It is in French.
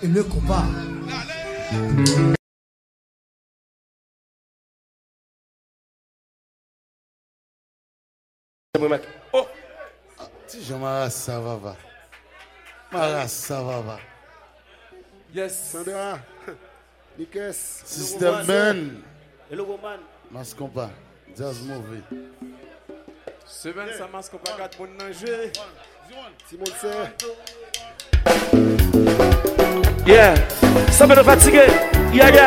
le combat. Oh! Si je m'arrache, ça va. M'arrache, ça va. Yes. Sandra. Nikes. System Ben. Hello, woman. Mascompa. Jazz movie. Semaine, ça masque pas quatre bonnes nager. Simon c'est. Yeah. Ça me fatigué. Yeah.